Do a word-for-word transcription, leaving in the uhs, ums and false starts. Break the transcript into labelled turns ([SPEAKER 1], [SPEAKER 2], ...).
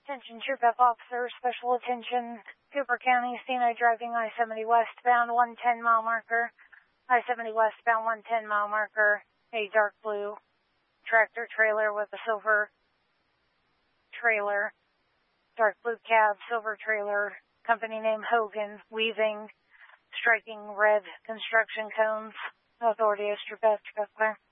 [SPEAKER 1] Attention Troop F officers, special attention, Cooper County, C N I driving I seventy westbound, one ten mile marker, I seventy westbound, one ten mile marker, a dark blue tractor trailer with a silver trailer, dark blue cab, silver trailer, company name Hogan, weaving, striking red construction cones. Authority is Troop F, Troop F, clear.